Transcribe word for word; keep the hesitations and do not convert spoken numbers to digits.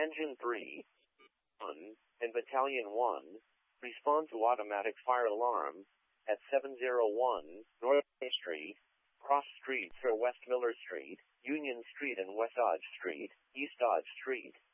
Engine three, one, and Battalion one, respond to automatic fire alarm at seven oh one North Main Street, Cross Street for West Miller Street, Union Street and West Dodge Street, East Dodge Street.